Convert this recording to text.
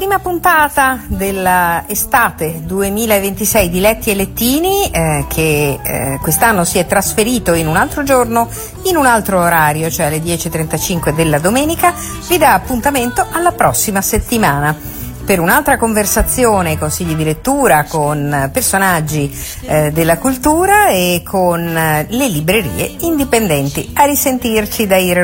Prima puntata della estate 2026 di Letti e Lettini, che quest'anno si è trasferito in un altro giorno, in un altro orario, cioè alle 10:35 della domenica, vi dà appuntamento alla prossima settimana per un'altra conversazione, consigli di lettura con personaggi della cultura e con le librerie indipendenti. A risentirci da Ira